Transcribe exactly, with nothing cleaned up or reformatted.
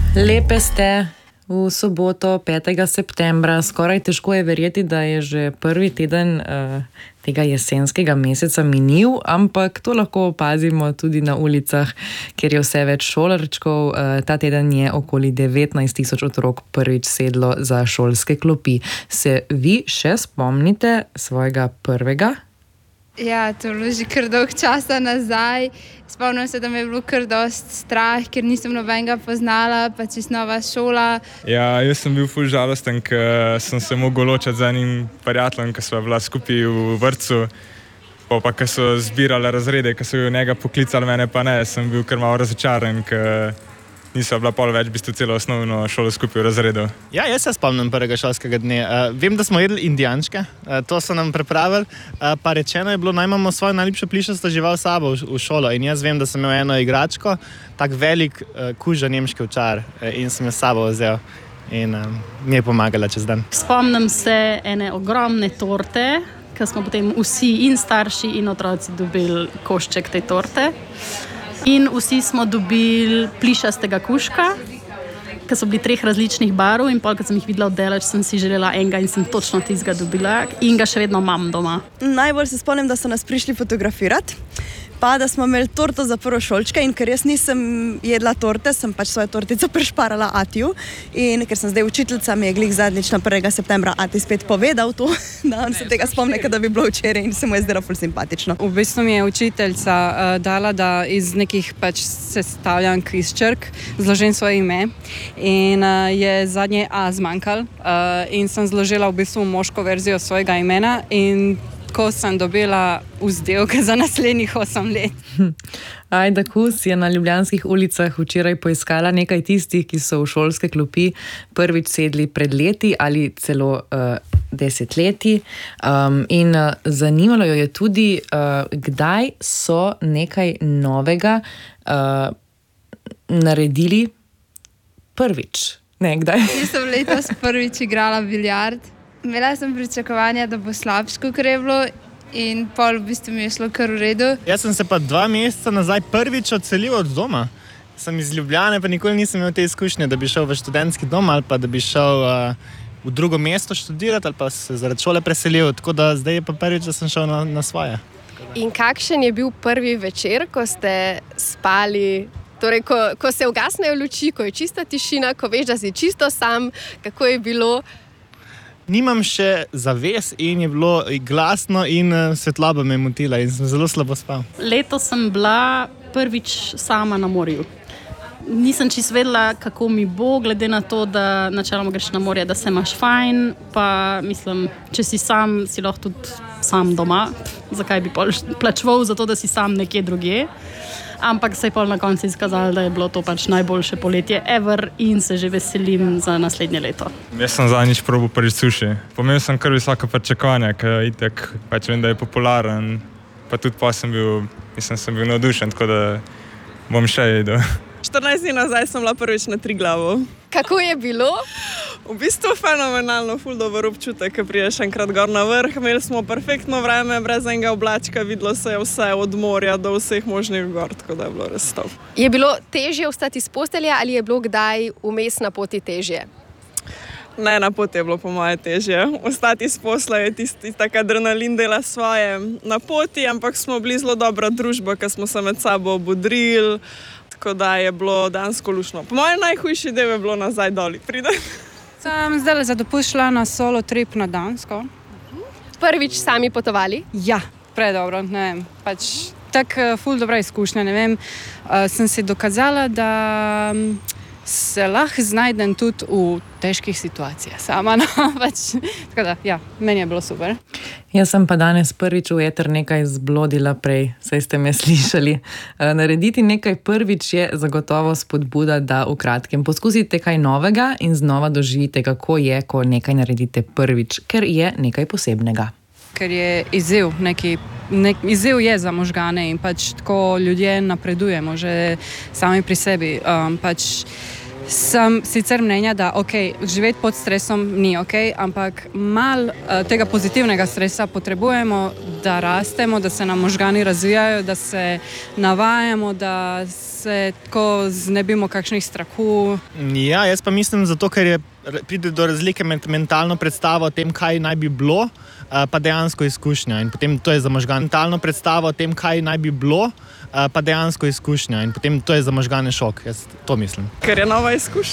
Lepe ste v soboto, petega septembra. Skoraj težko je verjeti, da je že prvi teden uh, tega jesenskega meseca minil, ampak to lahko opazimo tudi na ulicah, kjer je vse več šolarčkov. Uh, ta teden je okoli devetnajst tisoč otrok prvič sedlo za šolske klopi. Se vi še spomnite svojega prvega? Ja, to je bilo že kar dolg časa nazaj. Spomnim se, da me je bilo kar dost strah, ker nisem nobenega poznala, pa čist nova šola. Ja, jaz sem bil ful žalosten, ker sem se mogel ločiti z enim prijateljem, ki sva bila skupaj v vrtcu. Pa pa, ker so zbirali razrede, ker so njega poklicali, mene pa ne. Sem bil kar malo razočaran, ker nisva bila pol več v bistvu celo osnovno šolo skupaj v razredu. Ja, jaz se spomnim prvega šolskega dne. Uh, vem, da smo jedli indijančke, uh, to so nam pripravili, uh, pa rečeno je bilo, naj imamo svojo najljubšo plišasto žival s sabo v, v šolo. In jaz vem, da sem imel eno igračko, tak velik uh, kuža nemški ovčar uh, in sem jo s sabo vzel in uh, mi je pomagala čez dan. Spomnim se ene ogromne torte, ker smo potem vsi in starši in otroci dobili košček te torte. In vsi smo dobili plišastega kužka, ki so bili treh različnih barv in pol, ko sem jih videla oddaleč, sem si želela enega in sem točno tistega dobila in ga še vedno imam doma. Najbolj se spomnim, da so nas prišli fotografirati, pa da smo imeli torto za prvošolčke in ker jaz nisem jedla torte, sem pač svojo tortico prešparala Atiju in ker sem zdaj učiteljica, mi je glih zadnjič na prvega septembra Ati spet povedal to, da on se tega spomne, da bi bilo včeraj in se mu je zdelo ful simpatično. V bistvu mi je učiteljica uh, dala, da iz nekih pač sestavljank iz črk zložim svoje ime in uh, je zadnje A zmanjkal uh, in sem zložila v bistvu moško verzijo svojega imena in ko sem dobila vzdelke za naslednjih osem let. Ajda Kus je na ljubljanskih ulicah včeraj poiskala nekaj tistih, ki so v šolske klopi prvič sedli pred leti ali celo uh, desetletji. Um, in uh, zanimalo jo je tudi, uh, kdaj so nekaj novega uh, naredili prvič. Ne, kdaj? Jaz sem letos prvič igrala biljard. Imela sem pričakovanja, da bo slabško, kar je bilo in pol v bistvu mi je šlo kar v redu. Jaz sem se pa dva meseca nazaj prvič odselil od doma. Sem iz Ljubljane, pa nikoli nisem imel te izkušnje, da bi šel v študentski dom ali pa da bi šel uh, v drugo mesto študirati ali pa se zaradi šole preselil. Tako da zdaj je pa prvič, da sem šel na, na svoje. In kakšen je bil prvi večer, ko ste spali? Torej, ko, ko se ugasnejo luči, ko je čista tišina, ko veš, da si čisto sam, kako je bilo? Nimam še zaves in je bilo glasno in svetloba me je motila in sem zelo slabo spal. Letos sem bila prvič sama na morju. Nisem čisto vedela, kako mi bo, glede na to, da načeloma greš na morje, da se imaš fajn, pa mislim, če si sam, si lahko tudi sam doma. Zakaj bi plačeval za to, da si sam nekje drugje? Ampak se je pol na koncu izkazalo, da je bilo to pač najboljše poletje ever in se že veselim za naslednje leto. Jaz sem zadnjič probal prvič suši. Pomenil sem kar visoka pričakovanja, ker itak pač vem, da je popularen. Pa tudi pa sem bil, mislim, sem bil navdušen, tako da bom še jedel. štirinajst dni nazaj sem bila prvič na Triglavu. Kako je bilo? V bistvu fenomenalno, ful dober občutek, ko priješ enkrat gor na vrh. Imeli smo perfektno vreme, brez enega oblačka, videlo se je vse od morja do vseh možnih gor, tako da je bilo res top. Je bilo težje vstati iz postelja ali je bilo kdaj vmes na poti težje? Ne, na poti je bilo po moje težje. Vstati iz posla je tisti tak adrenalin dela svoje na poti, ampak smo bili zelo dobra družba, ker smo se med sabo obodrili, tako da je bilo dansko lušno. Po moje najhujši del je bilo nazaj doli pride. Sem zdaj za dopust šla na solo trip na Dansko. Prvič sami potovali? Ja, predobro, ne vem, pač tako ful dobra izkušnja, ne vem. Uh, sem si dokazala, da se lahko znajdem tudi v težkih situacijah sama, no, pač, tako da, ja, meni je bilo super. Jaz sem pa danes prvič v eter nekaj zblodila prej, saj ste me slišali. Narediti nekaj prvič je zagotovo spodbuda, da v kratkem poskusite kaj novega in znova doživite, kako je, ko nekaj naredite prvič, ker je nekaj posebnega. Ker je izziv, neki, nek, izziv je za možgane in pač tako ljudje napredujemo že sami pri sebi. Um, pač sem sicer mnenja, da ok, živeti pod stresom ni ok, ampak malo uh, tega pozitivnega stresa potrebujemo, da rastemo, da se nam možgani razvijajo, da se navajamo, da se tako znebimo kakšnih strahu. Ja, jaz pa mislim zato, ker je, pride do razlike med mentalno predstavo o tem, kaj naj bi bilo, pa dejansko izkušnja. In potem to je za možgane. Mentalno predstavo o tem, kaj naj bi bilo, pa dejansko izkušnja. In potem to je za možgane šok. Jaz to mislim. Ker je nova izkušnja.